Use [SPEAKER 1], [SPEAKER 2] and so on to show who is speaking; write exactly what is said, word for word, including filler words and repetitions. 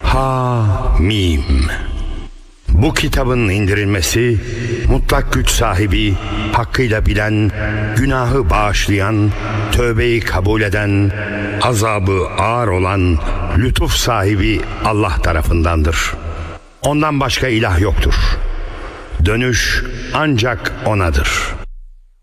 [SPEAKER 1] Ha-Mim. Bu kitabın indirilmesi, mutlak güç sahibi, hakkıyla bilen, günahı bağışlayan, tövbeyi kabul eden, azabı ağır olan, lütuf sahibi Allah tarafındandır. Ondan başka ilah yoktur. Dönüş ancak O'nadır.